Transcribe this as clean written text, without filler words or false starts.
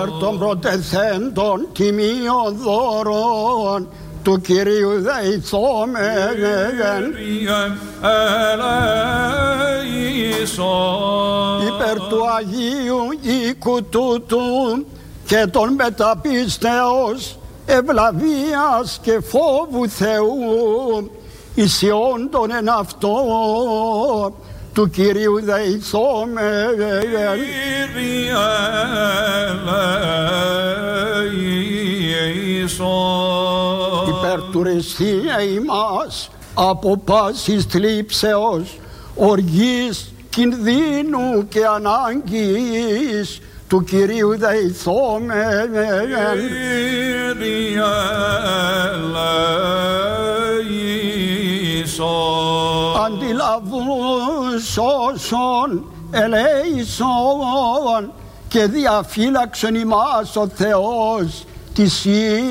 υπέρ των προτεθέντων τιμίων δώρων του Κυρίου δεηθόμεν. Υπέρ του Αγίου οίκου τούτου και των μεταπίστεως ευλαβίας και φόβου Θεού ισιόντων εν αυτό του Κυρίου δεηθόμεν. Υπέρ του ρεσθία ημάς από πάσης θλίψεως, οργής, κινδύνου και ανάγκης του Κυρίου δεηθόμεν. Αντιλαβούς όσων ελέησον και διαφύλαξον ημάς ο Θεός της